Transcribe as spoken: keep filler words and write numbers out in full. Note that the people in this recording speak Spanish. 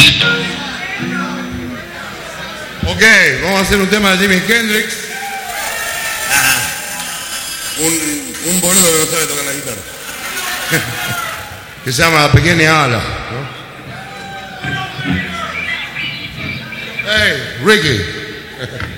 Ok, vamos a hacer un tema de Jimi Hendrix. Un, un boludo que no sabe tocar la guitarra. Que se llama Pequeña Ala, ¿no? Hey, Ricky.